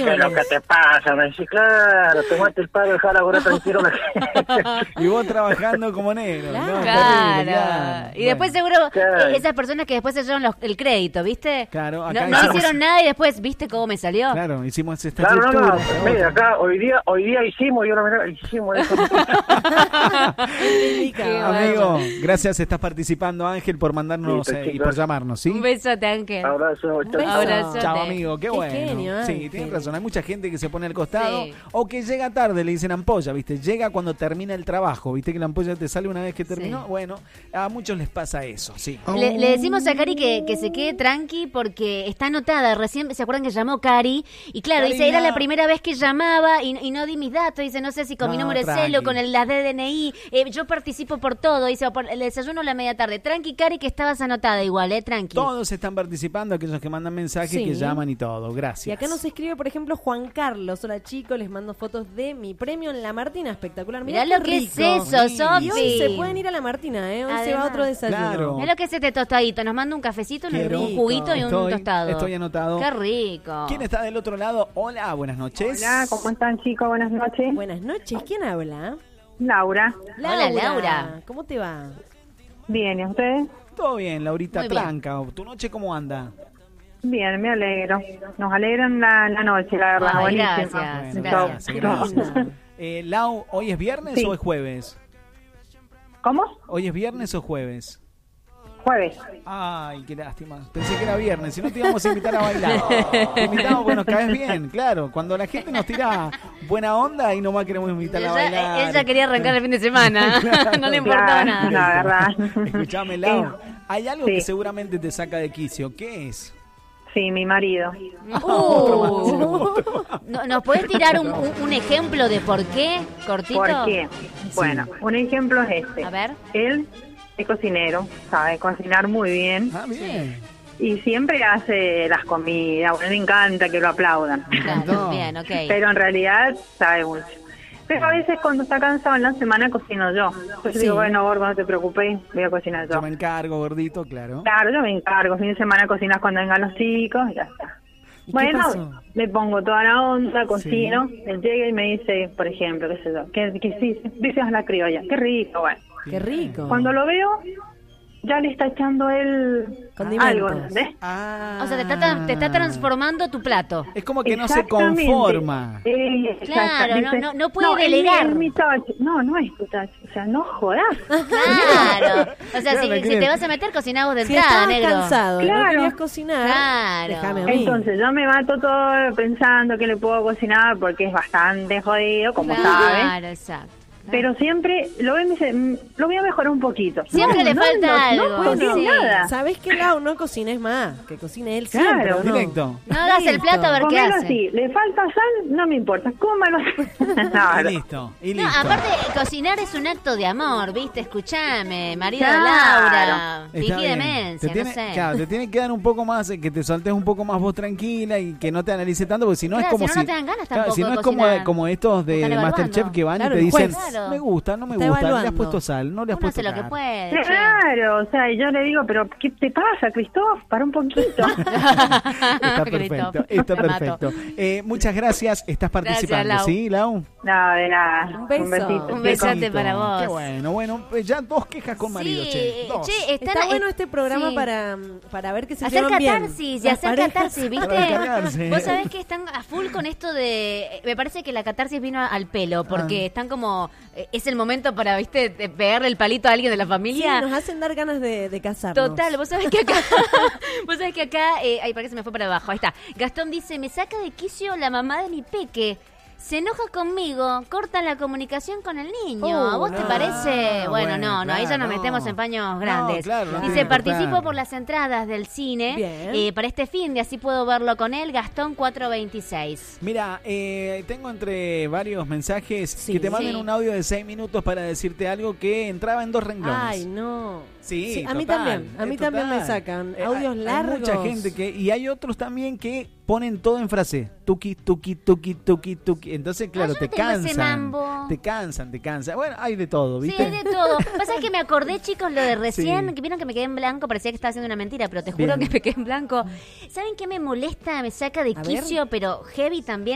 ¿Qué es lo que te pasa? Me dice, claro, tomate el palo, dejá la gorra tranquilo. Y vos trabajando como negro. Claro. No, Claro. terrible, claro. Y después seguro esas personas que después se llevan el crédito, ¿viste? Claro, No, acá no hicimos- hicieron nada y después, ¿viste cómo me salió? Claro, hicimos esta Claro, estructura. no, mira, acá hoy día hicimos, yo la verdad, hicimos eso. Qué Amigo, gracias, estás participando, Ángel, por mandarnos Listo, y chicos. por llamarnos, ¿sí? Un besote, Ángel. Abrazo, chao. Abrazote. Chao, amigo, qué Qué bueno. genio, Sí, Ángel. tienes razón, hay mucha gente que se pone al costado Sí. o que llega tarde, le dicen ampolla, ¿viste? Llega cuando termina el trabajo, ¿viste? Que la ampolla te sale una vez que terminó. Sí. Bueno, a muchos les pasa eso, sí. Le decimos a Cari que se quede tranqui porque está anotada. Recién se acuerdan que llamó Cari y claro, dice, Karina. era la primera vez que llamaba y no di mis datos. Dice, no sé si con mi No, número de tranqui. celo, con las de DNI. Yo participo por todo. Dice, por el desayuno o la media tarde. Tranqui, Cari, que estabas anotada igual, tranqui. Todos están participando, aquellos que mandan mensajes, Sí. que llaman y todo. Gracias. Y acá nos escribe, por ejemplo, Juan Carlos. Hola, chicos, les mando fotos de mi premio en La Martina. Espectacular. Mirá Mirá lo qué que es rico. eso, Sí. Sofi. Y hoy se pueden ir a La Martina, ¿eh? Hoy se va Además. otro desayuno. Claro. Mirá lo que es este tostadito. Nos manda un cafecito, Qué un rico. juguito y un tostado. Estoy anotado. Qué rico. ¿Quién está del otro lado? Hola, buenas noches. Hola, ¿cómo están, chicos? Buenas noches. Buenas noches. ¿Quién habla? Laura. Hola, Laura. ¿Cómo te va? Bien, ¿y ustedes? Todo bien, Laurita Muy bien. Tranca. ¿Tu noche cómo anda? Bien, me alegro. Nos alegran la noche, la verdad. Ay, buenísimo. gracias, Bueno, Chao. gracias, Chao. gracias. Lau, ¿hoy es viernes Sí. o es jueves? ¿Cómo? ¿Hoy es viernes o jueves? Jueves. Ay, qué lástima. Pensé que era viernes, si no te íbamos a invitar a bailar. Te invitamos porque nos caes bien, claro. Cuando la gente nos tira buena onda, ahí nomás queremos invitar a bailar. Ella quería arrancar el fin de semana. No le importaba Claro, nada. la verdad. Escuchame, Lau. Hay algo Sí. que seguramente te saca de quicio. ¿Qué es? Sí, mi marido. ¿Nos podés tirar un ejemplo de por qué, cortito? ¿Por qué? Bueno, un ejemplo es este. A ver. Él es cocinero, sabe cocinar muy bien Ah, bien. y siempre hace las comidas. Bueno, le encanta que lo aplaudan. Claro, bien, ok. Pero en realidad sabe mucho. Pero a veces cuando está cansado en la semana cocino yo. Entonces Sí. digo, bueno, gordo, no te preocupes, voy a cocinar Yo yo. me encargo, gordito, claro. Claro, yo me encargo. Fin de semana cocinas cuando vengan los chicos y ya está. ¿Y qué Bueno, pasó? le pongo toda la onda, cocino. Él llega y me dice, por ejemplo, qué sé yo, que sí, dices a la criolla. Qué rico, bueno. Qué rico. Cuando lo veo, ya le está echando él Condimentos. algo, ¿entendés? Ah. O sea, te está transformando tu plato. Es como que no se Exactamente. conforma. Claro, Dice, no puede él delegar. es mi tacho. No es tu tacho. O sea, no jodas. Claro. O sea, Claro, si ¿qué? te vas a meter, cocinamos de Si entrada, estabas negro. cansado y no Claro. querías cocinar, Claro. déjame a mí. Entonces yo me mato todo pensando que le puedo cocinar porque es bastante jodido, como sabes. Claro, exacto. Pero siempre lo ve y me dice, lo voy a mejorar un poquito. Siempre le falta algo, No cocines sí. nada. ¿Sabés qué, Lau? No cocines más. Que cocine él Claro. siempre, ¿o no? Directo. No hagas el plato a ver qué Comelo hace. así, le falta sal, no me importa, cómalo así. Y No, listo. Y No, listo. aparte, cocinar es un acto de amor, ¿viste? Escuchame, marido Claro. de Laura, Está fingí bien. demencia, Te tiene, no sé. claro, te tiene que dar un poco más, que te soltes un poco más vos tranquila y que no te analice tanto, porque si no Claro, es como si no, no te dan ganas claro, tampoco si no de es como, cocinar. como estos Te de están Masterchef evaluando. que van Claro, y te el dicen, juez. Claro. me gusta, no me Está gusta, le has evaluando. puesto sal, no le has Uno puesto hace lo que nada. puede. che. Claro, o sea, y yo le digo, pero ¿qué te pasa, Cristóbal? Para un poquito. Está Cristo, perfecto, está te mato. perfecto. Muchas gracias, estás participando, Lau. ¿sí, Lau? No, de nada. Un beso. besito. Un chicos. besote para vos. Qué bueno, pues ya 2 quejas con marido, Sí, che. 2. che, Está bueno este programa sí. para ver que se Hacer llevan bien. catarsis, y Las hacer parejas. catarsis, ¿viste? Para descargarse. Vos sabés que están a full con esto de... Me parece que la catarsis vino al pelo, porque están como... Es el momento para, ¿viste? De pegarle el palito a alguien de la Sí, familia. nos hacen dar ganas de casarnos. Total, vos sabés que acá... vos sabés que acá... ay, para que se me fue para abajo. Ahí está. Gastón dice, me saca de quicio la mamá de mi peque. Se enoja conmigo, corta la comunicación con el niño. ¿A vos te no. parece? Bueno, Bueno, no, ahí ya nos claro, metemos no. en paños No, grandes. claro, no Dice, tiene que participo cortar. por las entradas del cine Bien. para este fin de así puedo verlo con él. Gastón 426. Mira, tengo entre varios mensajes Sí. que te manden Sí. un audio de 6 minutos para decirte algo que entraba en 2 renglones. Ay, no. Sí, a mí total, también. A mí también me sacan audios hay largos. mucha gente que y hay otros también que ponen todo en frase, tuki tuki tuki tuki tuki. Entonces, claro, yo te no tengo ese cansan. mambo. Te cansan. Bueno, hay de todo, Sí, ¿viste? hay de todo. Pasa que me acordé, chicos, lo de recién, Sí. que vieron que me quedé en blanco, parecía que estaba haciendo una mentira, pero te juro Bien. que me quedé en blanco. ¿Saben qué me molesta? Me saca de A ver. quicio, pero heavy también.